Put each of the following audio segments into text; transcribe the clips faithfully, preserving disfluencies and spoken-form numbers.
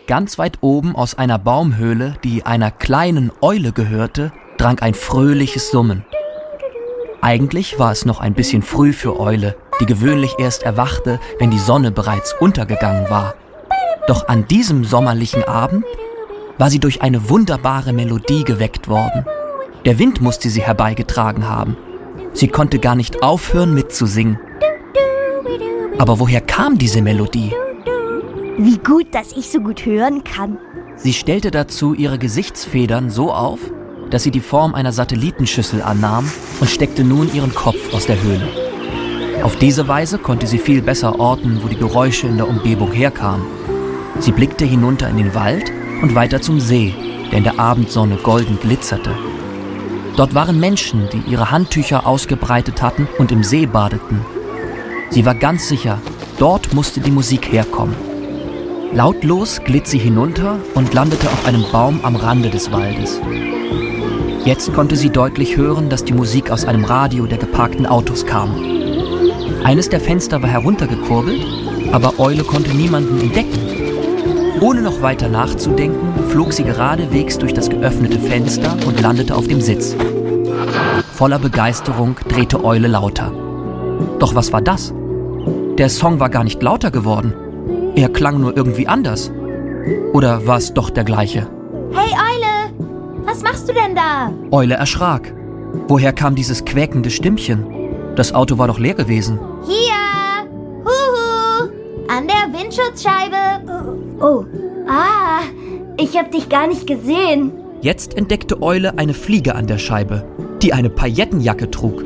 Ganz weit oben aus einer Baumhöhle, die einer kleinen Eule gehörte, drang ein fröhliches Summen. Eigentlich war es noch ein bisschen früh für Eule, die gewöhnlich erst erwachte, wenn die Sonne bereits untergegangen war. Doch an diesem sommerlichen Abend war sie durch eine wunderbare Melodie geweckt worden. Der Wind musste sie herbeigetragen haben. Sie konnte gar nicht aufhören mitzusingen. Aber woher kam diese Melodie? Wie gut, dass ich so gut hören kann. Sie stellte dazu ihre Gesichtsfedern so auf, dass sie die Form einer Satellitenschüssel annahm und steckte nun ihren Kopf aus der Höhle. Auf diese Weise konnte sie viel besser orten, wo die Geräusche in der Umgebung herkamen. Sie blickte hinunter in den Wald und weiter zum See, der in der Abendsonne golden glitzerte. Dort waren Menschen, die ihre Handtücher ausgebreitet hatten und im See badeten. Sie war ganz sicher, dort musste die Musik herkommen. Lautlos glitt sie hinunter und landete auf einem Baum am Rande des Waldes. Jetzt konnte sie deutlich hören, dass die Musik aus einem Radio der geparkten Autos kam. Eines der Fenster war heruntergekurbelt, aber Eule konnte niemanden entdecken. Ohne noch weiter nachzudenken, flog sie geradewegs durch das geöffnete Fenster und landete auf dem Sitz. Voller Begeisterung drehte Eule lauter. Doch was war das? Der Song war gar nicht lauter geworden. Er klang nur irgendwie anders. Oder war es doch der gleiche? Hey Eule, was machst du denn da? Eule erschrak. Woher kam dieses quäkende Stimmchen? Das Auto war doch leer gewesen. Hier! Huhu! An der Windschutzscheibe! Oh, oh. Ah, ich hab dich gar nicht gesehen. Jetzt entdeckte Eule eine Fliege an der Scheibe, die eine Paillettenjacke trug.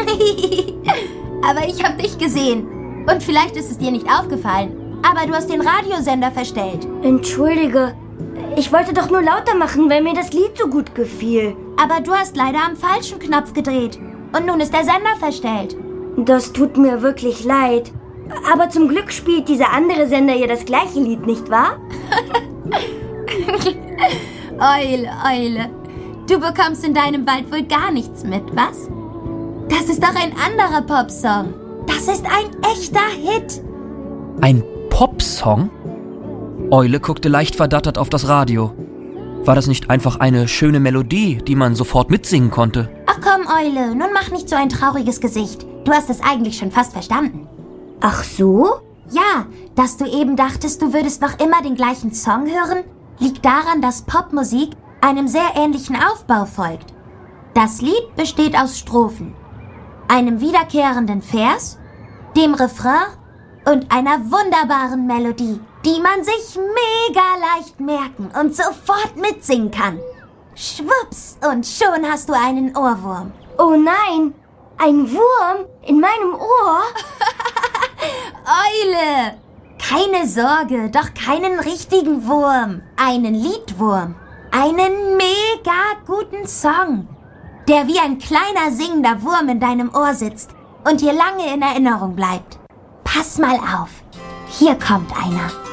Aber ich hab dich gesehen. Und vielleicht ist es dir nicht aufgefallen. Aber du hast den Radiosender verstellt. Entschuldige, ich wollte doch nur lauter machen, weil mir das Lied so gut gefiel. Aber du hast leider am falschen Knopf gedreht. Und nun ist der Sender verstellt. Das tut mir wirklich leid. Aber zum Glück spielt dieser andere Sender ja das gleiche Lied, nicht wahr? Eule, Eule. Du bekommst in deinem Wald wohl gar nichts mit, was? Das ist doch ein anderer Popsong. Das ist ein echter Hit. Ein Popsong? Eule guckte leicht verdattert auf das Radio. War das nicht einfach eine schöne Melodie, die man sofort mitsingen konnte? Ach komm, Eule, nun mach nicht so ein trauriges Gesicht. Du hast es eigentlich schon fast verstanden. Ach so? Ja, dass du eben dachtest, du würdest noch immer den gleichen Song hören, liegt daran, dass Popmusik einem sehr ähnlichen Aufbau folgt. Das Lied besteht aus Strophen, einem wiederkehrenden Vers, dem Refrain und einer wunderbaren Melodie, die man sich mega leicht merken und sofort mitsingen kann. Schwupps, und schon hast du einen Ohrwurm. Oh nein, ein Wurm in meinem Ohr? Eule! Keine Sorge, doch keinen richtigen Wurm. Einen Liedwurm. Einen mega guten Song, der wie ein kleiner singender Wurm in deinem Ohr sitzt und dir lange in Erinnerung bleibt. Pass mal auf, hier kommt einer.